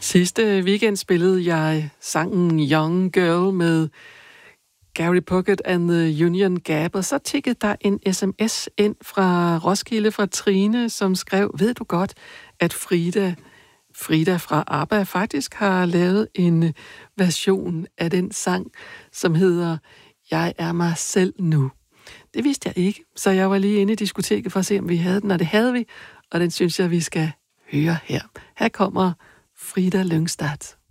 Sidste weekend spillede jeg sangen Young Girl med Gary Puckett and the Union Gap, og så tikkede der en sms ind fra Roskilde fra Trine, som skrev, ved du godt, at Frida fra ABBA faktisk har lavet en version af den sang, som hedder Jeg er mig selv nu. Det vidste jeg ikke, så jeg var lige inde i diskoteket for at se, om vi havde den, og det havde vi, og den synes jeg, vi skal høre her. Her kommer Frida Lyngstad.